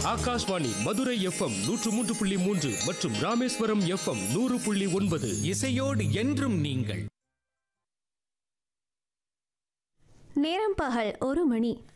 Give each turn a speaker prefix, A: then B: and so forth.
A: Akashvani Madurai FM 103.3 மற்றும் Rameswaram FM 100.9.
B: இசையோடு என்றும் நீங்கள்.
C: நேரம் பகல் 1 மணி.